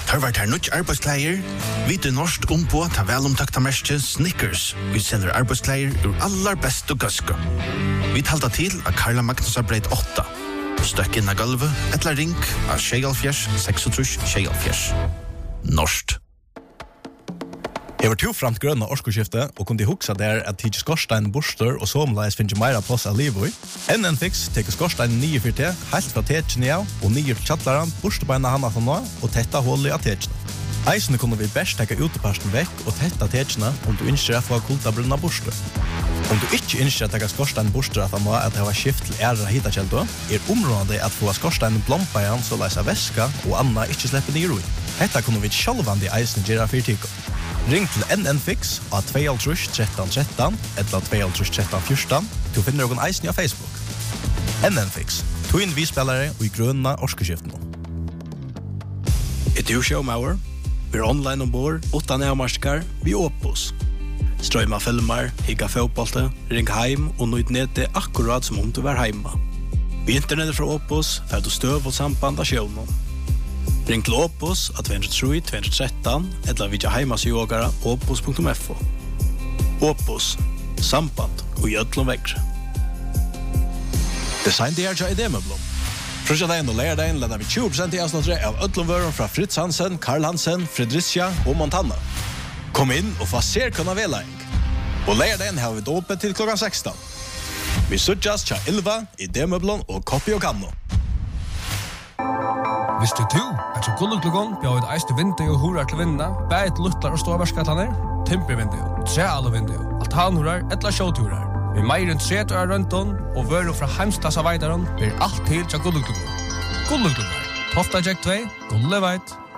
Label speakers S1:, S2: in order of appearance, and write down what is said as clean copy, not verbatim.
S1: Tørvart her nødt arbeidskleier, vite norsk ombå ta velomtakta merke Snickers. Vi selger arbeidskleier ur allar best og gøske. Vi talta til av Karla Magnusar breit 8. Støkk inn av gulvet, etla ring av 26 Norskt.
S2: Jeg var to framt grønne årskoskifte og kunne huksa der at tidlig skorstein borster og somleis finnes meira plass av livet i. NN-fix teker skorstein 9-4T, helt fra tekene av, og 9 til kjattlaren, borstebeina hana fra nå, og tetta hullet av tekene. Eisene kunne vi best teka uteparsten vekk og tetta tekene om du ønsker å få kulta brunna borster. Om du ikke ønsker å teka skorstein borster at han må at det var skift til ære hitakjeldo, området at få skorstein blompa igjen så leisa væska og anna ikke slipper ned i. Dette kunne vi sjálvandi eisene gjøre fyrtiko. Ring til NN-fix av 21313 eller 21314. Du finner noen eisen av Facebook. NN-fix. Twin V-spillere og i grønne årskoskiftene. Et showmauer. Vi online ombord, 8 nærmarskar, vi Opus. Strøyma filmer, higga fotbollte, ring heim og nøyd nede akkurat som om du var heima. Vi internettet fra Opus, fer du støv og samband av sjøvnen. Ring til Opus av 203-213 eller vidja heimasjogara opus.fo. Opus. Samband og i ødlom vekkre. Design det i Idemøblom. Frusjadagen og lærdagen leder vi 20% i avsnattre av ødlomvøren fra Fritz Hansen, Karl Hansen, Fredricia og Montana. Kom inn og få serkunna vedlæring. Og lærdagen har vi åpent til klokka 16. Vi sutjas tja 11 i Idemøblom og Koppi og Kanno.
S3: Hvis du at så gulluklugon bjør et eiste vindu og horar til vinna, bæt luttlar og ståverskataner, timpervindu, trealevindu, altanhorar, etla sjåturar. Vi meir enn 30 år rundt og vører fra heimsklassa veitaron, blir alt til til gulluklugon. Gulluklugon, Tofta Jack 2, Gulleveit.